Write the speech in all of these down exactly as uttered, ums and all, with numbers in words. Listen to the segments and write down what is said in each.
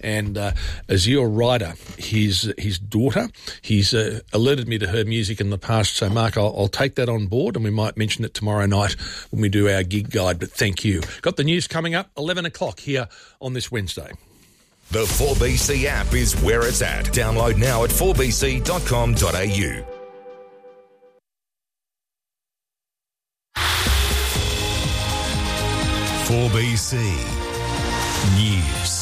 And uh, Azil Ryder, his his daughter, he's uh, alerted me to her music in the past. So, Mark, I'll, I'll take that on board, and we might mention it tomorrow night when we do our gig guide. But thank you. Got the news coming up, eleven o'clock here on this Wednesday. The four B C app is where it's at. Download now at four b c dot com dot a u. four B C News.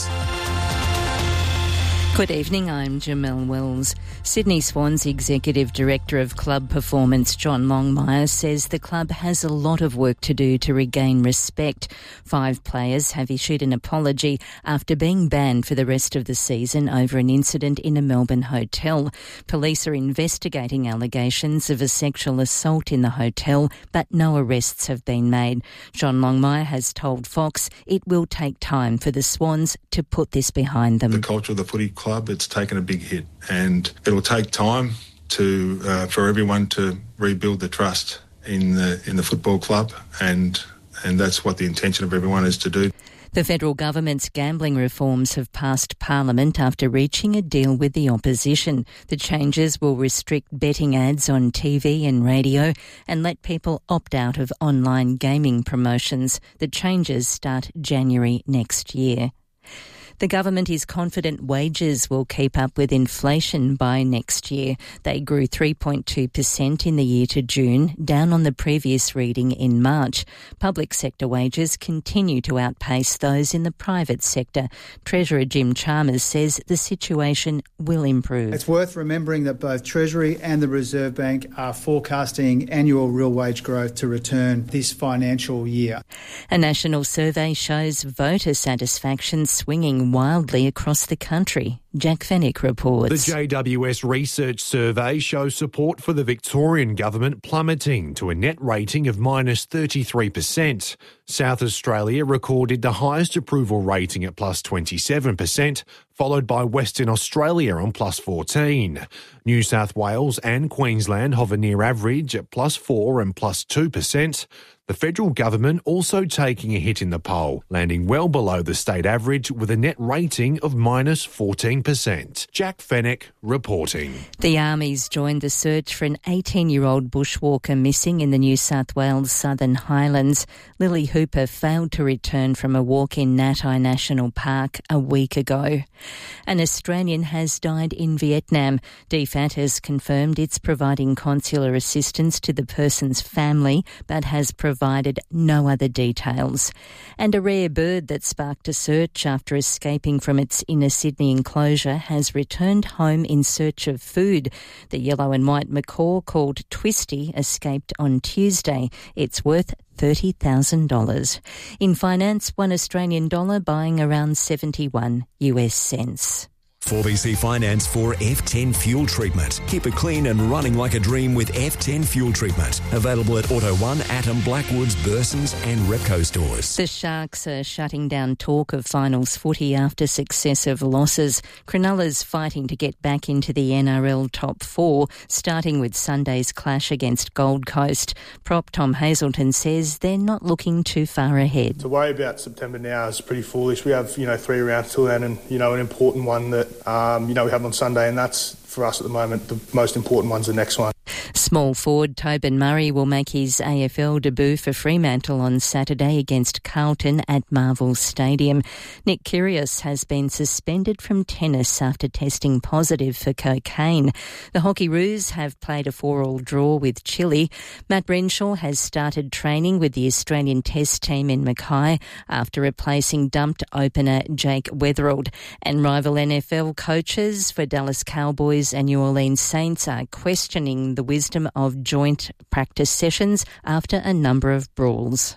Good evening, I'm Jamelle Wells. Sydney Swans Executive Director of Club Performance, John Longmire, says the club has a lot of work to do to regain respect. Five players have issued an apology after being banned for the rest of the season over an incident in a Melbourne hotel. Police are investigating allegations of a sexual assault in the hotel, but no arrests have been made. John Longmire has told Fox it will take time for the Swans to put this behind them. The culture of the footy club, it's taken a big hit, and it'll take time to uh, for everyone to rebuild the trust in the in the football club, and and that's what the intention of everyone is to do. The federal government's gambling reforms have passed Parliament after reaching a deal with the opposition. The changes will restrict betting ads on T V and radio and let people opt out of online gaming promotions. The changes start January next year. The government is confident wages will keep up with inflation by next year. They grew three point two percent in the year to June, down on the previous reading in March. Public sector wages continue to outpace those in the private sector. Treasurer Jim Chalmers says the situation will improve. It's worth remembering that both Treasury and the Reserve Bank are forecasting annual real wage growth to return this financial year. A national survey shows voter satisfaction swinging wildly across the country. Jack Fennick reports. The J W S Research Survey shows support for the Victorian government plummeting to a net rating of minus thirty-three percent. South Australia recorded the highest approval rating at plus twenty-seven percent, followed by Western Australia on plus fourteen. New South Wales and Queensland hover near average at plus four and plus two percent. The federal government also taking a hit in the poll, landing well below the state average with a net rating of minus fourteen percent. Jack Fennick reporting. The Army's joined the search for an eighteen-year-old bushwalker missing in the New South Wales Southern Highlands. Lily Hooper failed to return from a walk in Natai National Park a week ago. An Australian has died in Vietnam. D F A T has confirmed it's providing consular assistance to the person's family, but has provided provided no other details. And a rare bird that sparked a search after escaping from its inner Sydney enclosure has returned home in search of food. The yellow and white macaw called Twisty escaped on Tuesday. It's worth thirty thousand dollars. In finance, one Australian dollar buying around seventy-one U S cents. four B C Finance for F ten Fuel Treatment. Keep it clean and running like a dream with F ten Fuel Treatment. Available at Auto one, Atom, Blackwoods, Bursons and Repco stores. The Sharks are shutting down talk of finals footy after successive losses. Cronulla's fighting to get back into the N R L top four, starting with Sunday's clash against Gold Coast. Prop Tom Hazelton says they're not looking too far ahead. To worry about September now is pretty foolish. We have, you know, three rounds till then, and, you know, an important one that Um, you know, we have on Sunday, and that's, for us at the moment, the most important one's the next one. Small forward Tobin Murray will make his A F L debut for Fremantle on Saturday against Carlton at Marvel Stadium. Nick Kyrgios has been suspended from tennis after testing positive for cocaine. The Hockeyroos have played a four-all draw with Chile. Matt Renshaw has started training with the Australian Test team in Mackay after replacing dumped opener Jake Weatherald. And rival N F L coaches for Dallas Cowboys and New Orleans Saints are questioning the wisdom of joint practice sessions after a number of brawls.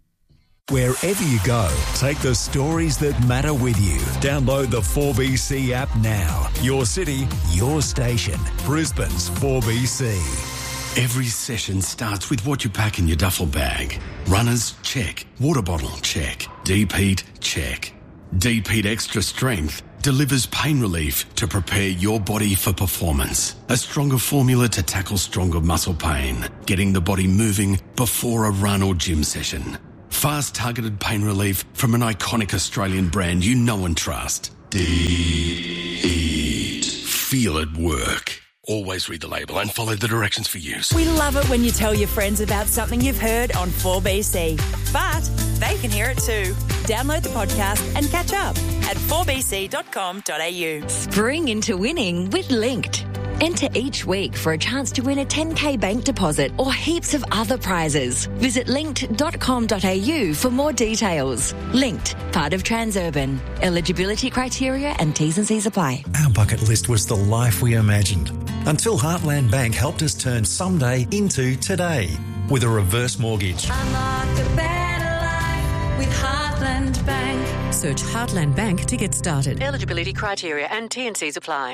Wherever you go, take the stories that matter with you. Download the four B C app now. Your city, your station. Brisbane's four B C. Every session starts with what you pack in your duffel bag. Runners, check. Water bottle, check. Deep-heat, check. Deep-heat Extra Strength delivers pain relief to prepare your body for performance. A stronger formula to tackle stronger muscle pain, getting the body moving before a run or gym session. Fast targeted pain relief from an iconic Australian brand you know and trust. Deep. Feel it work. Always read the label and follow the directions for use. We love it when you tell your friends about something you've heard on four B C. But they can hear it too. Download the podcast and catch up at four b c dot com dot a u. Spring into winning with Linked. Enter each week for a chance to win a ten K bank deposit or heaps of other prizes. Visit linked dot com dot a u for more details. Linked, part of Transurban. Eligibility criteria and T's and C's apply. Our bucket list was the life we imagined until Heartland Bank helped us turn someday into today with a reverse mortgage. Unlock a better life with Heartland Bank. Search Heartland Bank to get started. Eligibility criteria and T and C's apply.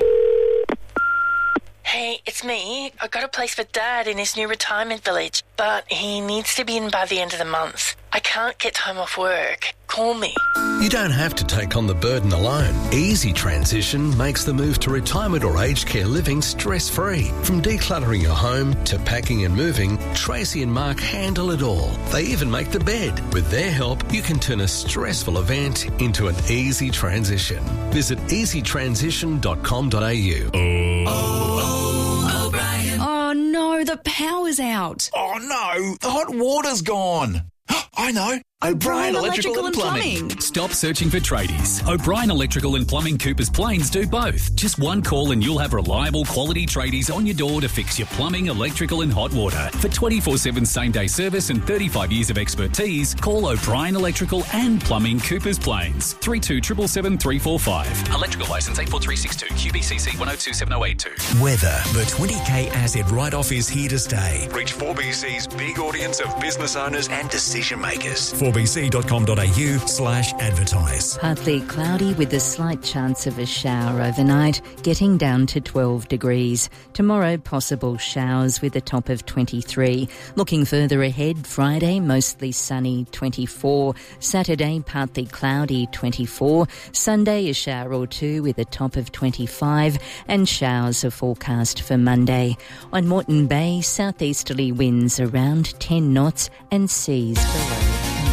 Hey, it's me. I got a place for Dad in his new retirement village, but he needs to be in by the end of the month. I can't get time off work. Call me. You don't have to take on the burden alone. Easy Transition makes the move to retirement or aged care living stress-free. From decluttering your home to packing and moving, Tracy and Mark handle it all. They even make the bed. With their help, you can turn a stressful event into an easy transition. Visit easy transition dot com dot a u. Oh, oh, O'Brien. Oh no, the power's out. Oh no, the hot water's gone. I know. O'Brien Electrical, Electrical and Plumbing. Plumbing. Stop searching for tradies. O'Brien Electrical and Plumbing Coopers Plains do both. Just one call and you'll have reliable quality tradies on your door to fix your plumbing, electrical and hot water. For twenty-four seven same-day service and thirty-five years of expertise, call O'Brien Electrical and Plumbing Coopers Plains. three two seven seven three four five. Electrical licence eight four three six two. Q B C C one oh two seven oh eight two. Weather. The twenty K asset write-off is here to stay. Reach four B C's big audience of business owners and decision makers. four b c dot com dot a u slash advertise. Partly cloudy with a slight chance of a shower overnight, getting down to twelve degrees. Tomorrow, possible showers with a top of twenty-three. Looking further ahead, Friday, mostly sunny, twenty-four. Saturday, partly cloudy, twenty-four. Sunday, a shower or two with a top of twenty-five. And showers are forecast for Monday. On Moreton Bay, southeasterly winds around ten knots and seas below.